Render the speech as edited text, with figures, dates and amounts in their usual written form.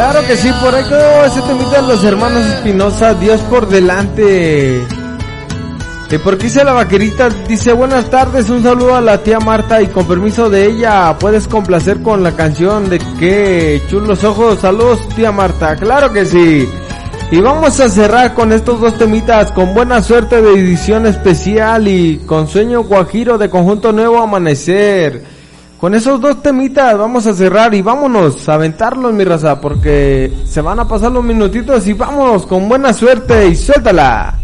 Claro que sí, por ahí quedó ese temita de los hermanos Espinosa, Dios por delante. Y porque dice la vaquerita, dice buenas tardes, un saludo a la tía Marta y con permiso de ella, puedes complacer con la canción de Qué chulos ojos. Saludos tía Marta, claro que sí. Y vamos a cerrar con estos dos temitas, con buena suerte de edición especial y con sueño guajiro de conjunto Nuevo Amanecer. Con esos dos temitas vamos a cerrar y vámonos a aventarlos, mi raza, porque se van a pasar los minutitos y vámonos con buena suerte y suéltala.